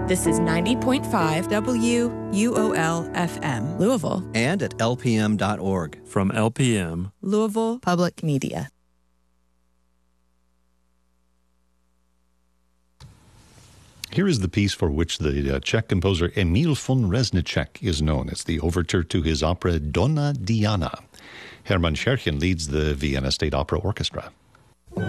This is 90.5 WUOL-FM, Louisville. And at lpm.org. From LPM, Louisville Public Media. Here is the piece for which the Czech composer Emil von Reznicek is known. It's the overture to his opera Donna Diana. Hermann Scherchen leads the Vienna State Opera Orchestra.